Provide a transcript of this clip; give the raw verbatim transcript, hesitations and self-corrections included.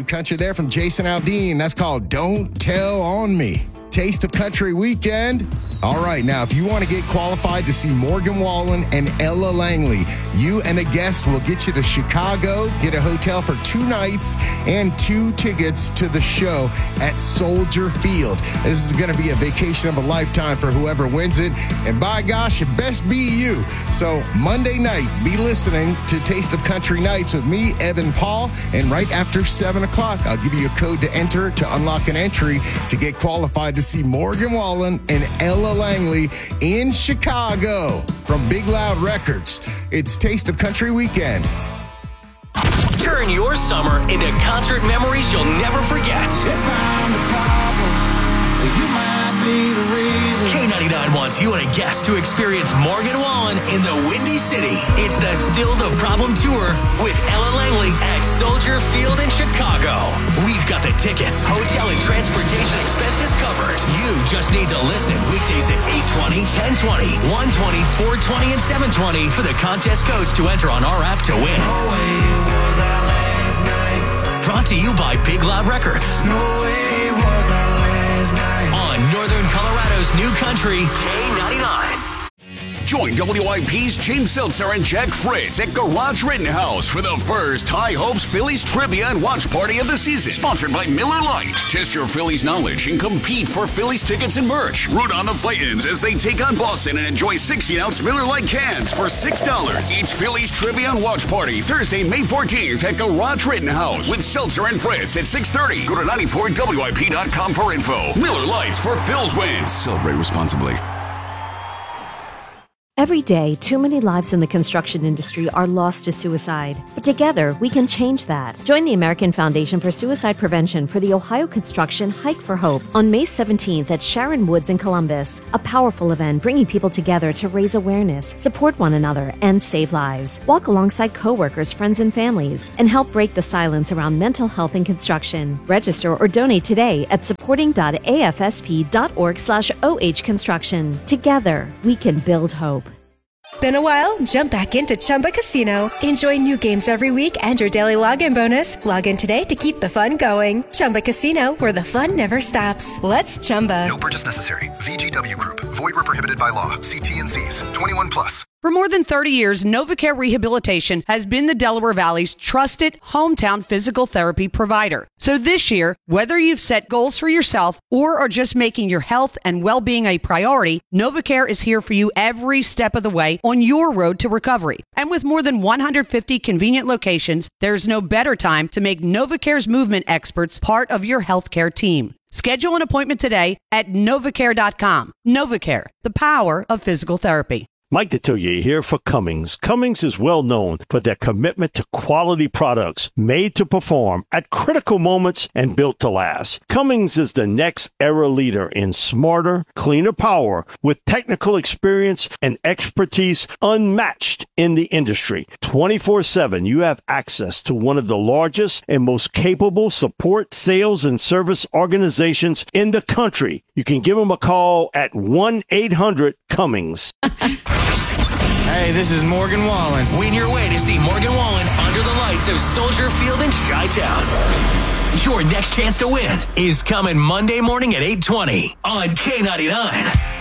New country there from Jason Aldean. That's called Don't Tell on Me. Taste of Country Weekend. All right, now, if you want to get qualified to see Morgan Wallen and Ella Langley, you and a guest will get you to Chicago, get a hotel for two nights, and two tickets to the show at Soldier Field. This is going to be a vacation of a lifetime for whoever wins it, and by gosh, it best be you. So Monday night, be listening to Taste of Country Nights with me, Evan Paul, and right after seven o'clock, I'll give you a code to enter to unlock an entry to get qualified to see Morgan Wallen and Ella Langley in Chicago from Big Loud Records. It's Taste of Country Weekend. Turn your summer into concert memories you'll never forget. K ninety-nine wants you and a guest to experience Morgan Wallen in the Windy City. It's the Still the Problem Tour with Ella Langley at Soldier Field in Chicago. We've got the tickets, hotel and transportation expenses covered. You just need to listen weekdays at eight twenty, ten twenty, one twenty, four twenty, and seven twenty for the contest codes to enter on our app to win. Brought to you by Big Loud Records. No way was I last night. On Northern Colorado's New Country, K ninety-nine. Join W I P's James Seltzer and Jack Fritz at Garage Rittenhouse for the first High Hopes Phillies Trivia and Watch Party of the season. Sponsored by Miller Lite. Test your Phillies knowledge and compete for Phillies tickets and merch. Root on the Flaytons as they take on Boston and enjoy sixteen-ounce Miller Lite cans for six dollars. Each Phillies Trivia and Watch Party Thursday, May fourteenth at Garage Rittenhouse with Seltzer and Fritz at six thirty. Go to ninety-four W I P dot com for info. Miller Lites for Phil's wins. Celebrate responsibly. Every day, too many lives in the construction industry are lost to suicide. But together, we can change that. Join the American Foundation for Suicide Prevention for the Ohio Construction Hike for Hope on May seventeenth at Sharon Woods in Columbus. A powerful event bringing people together to raise awareness, support one another, and save lives. Walk alongside coworkers, friends, and families, and help break the silence around mental health in construction. Register or donate today at supporting dot a f s p dot org slash o h construction. Together, we can build hope. Been a while? Jump back into Chumba Casino. Enjoy new games every week and your daily login bonus. Log in today to keep the fun going. Chumba Casino, where the fun never stops. Let's Chumba. No purchase necessary. V G W Group. Void where prohibited by law. See T and C's. twenty-one plus. For more than thirty years, NovaCare Rehabilitation has been the Delaware Valley's trusted hometown physical therapy provider. So this year, whether you've set goals for yourself or are just making your health and well-being a priority, NovaCare is here for you every step of the way on your road to recovery. And with more than one hundred fifty convenient locations, there's no better time to make NovaCare's movement experts part of your healthcare team. Schedule an appointment today at novacare dot com. NovaCare, the power of physical therapy. Mike Detillier here for Cummings. Cummings is well known for their commitment to quality products made to perform at critical moments and built to last. Cummings is the next era leader in smarter, cleaner power with technical experience and expertise unmatched in the industry. twenty-four seven, you have access to one of the largest and most capable support, sales, and service organizations in the country. You can give them a call at one eight hundred Cummings. Hey, this is Morgan Wallen. Win your way to see Morgan Wallen under the lights of Soldier Field in Chi-Town. Your next chance to win is coming Monday morning at eight twenty on K ninety-nine.